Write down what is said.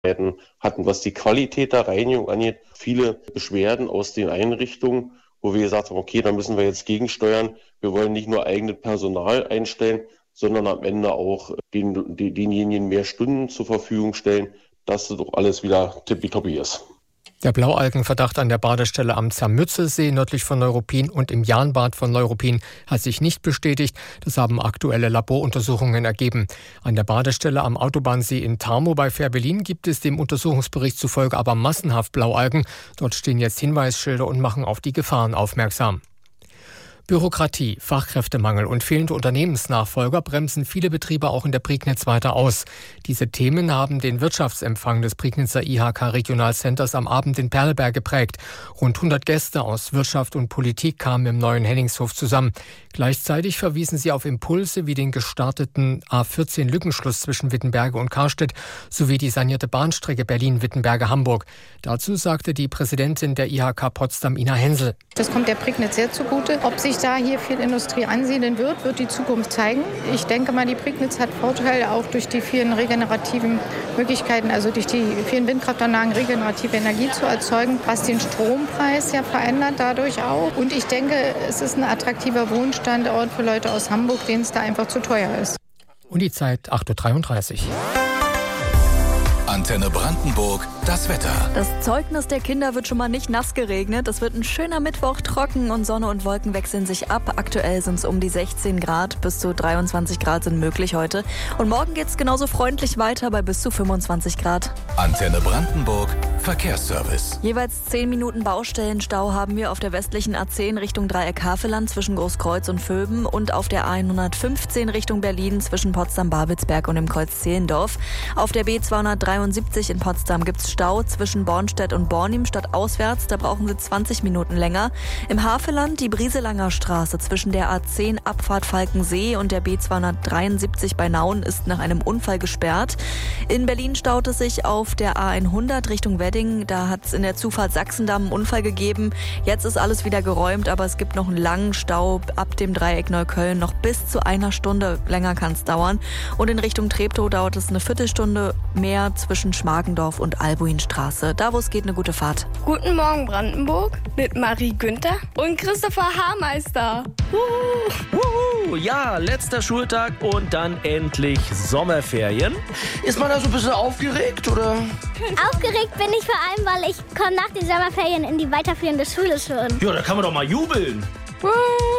hatten, was die Qualität der Reinigung angeht, viele Beschwerden aus den Einrichtungen, wo wir gesagt haben, okay, da müssen wir jetzt gegensteuern. Wir wollen nicht nur eigenes Personal einstellen, sondern am Ende auch denjenigen mehr Stunden zur Verfügung stellen, dass das doch alles wieder tippitoppi ist. Der Blaualgenverdacht an der Badestelle am Zermützelsee nördlich von Neuruppin und im Jahnbad von Neuruppin hat sich nicht bestätigt. Das haben aktuelle Laboruntersuchungen ergeben. An der Badestelle am Autobahnsee in Tarmow bei Fehrbellin gibt es dem Untersuchungsbericht zufolge aber massenhaft Blaualgen. Dort stehen jetzt Hinweisschilder und machen auf die Gefahren aufmerksam. Bürokratie, Fachkräftemangel und fehlende Unternehmensnachfolger bremsen viele Betriebe auch in der Prignitz weiter aus. Diese Themen haben den Wirtschaftsempfang des Prignitzer IHK Regionalcenters am Abend in Perleberg geprägt. Rund 100 Gäste aus Wirtschaft und Politik kamen im neuen Henningshof zusammen. Gleichzeitig verwiesen sie auf Impulse wie den gestarteten A14-Lückenschluss zwischen Wittenberge und Karstedt sowie die sanierte Bahnstrecke Berlin-Wittenberge-Hamburg. Dazu sagte die Präsidentin der IHK Potsdam, Ina Hensel. Das kommt der Prignitz sehr zugute. Ob sich da hier viel Industrie ansiedeln wird die Zukunft zeigen. Ich denke mal, die Prignitz hat Vorteile auch durch die vielen regenerativen Möglichkeiten, also durch die vielen Windkraftanlagen regenerative Energie zu erzeugen, was den Strompreis ja verändert dadurch auch. Und ich denke, es ist ein attraktiver Wohnstandort für Leute aus Hamburg, denen es da einfach zu teuer ist. Und die Zeit 8.33 Uhr. Antenne Brandenburg, das Wetter. Das Zeugnis der Kinder wird schon mal nicht nass geregnet. Es wird ein schöner Mittwoch, trocken und Sonne und Wolken wechseln sich ab. Aktuell sind es um die 16 Grad, bis zu 23 Grad sind möglich heute. Und morgen geht es genauso freundlich weiter bei bis zu 25 Grad. Antenne Brandenburg, Verkehrsservice. Jeweils 10 Minuten Baustellenstau haben wir auf der westlichen A10 Richtung Dreieck Havelland zwischen Großkreuz und Vöben und auf der A115 Richtung Berlin zwischen Potsdam-Babelsberg und dem Kreuz Zehlendorf. Auf der B273 in Potsdam gibt es Stau zwischen Bornstedt und Bornim stadtauswärts. Da brauchen Sie 20 Minuten länger. Im Havelland die Brieselanger Straße zwischen der A10 Abfahrt Falkensee und der B273 bei Nauen ist nach einem Unfall gesperrt. In Berlin staut es sich auf der A100 Richtung Wedding. Da hat es in der Zufahrt Sachsendamm einen Unfall gegeben. Jetzt ist alles wieder geräumt, aber es gibt noch einen langen Stau ab dem Dreieck Neukölln. Noch bis zu einer Stunde länger kann es dauern. Und in Richtung Treptow dauert es eine Viertelstunde mehr zwischen Schmargendorf und Albuinstraße. Da, wo es geht, eine gute Fahrt. Guten Morgen, Brandenburg, mit Marie Günther und Christopher Haarmeister. Ja, letzter Schultag und dann endlich Sommerferien. Ist man da so ein bisschen aufgeregt, oder? Aufgeregt bin ich vor allem, weil ich komme nach den Sommerferien in die weiterführende Schule schon. Ja, da kann man doch mal jubeln.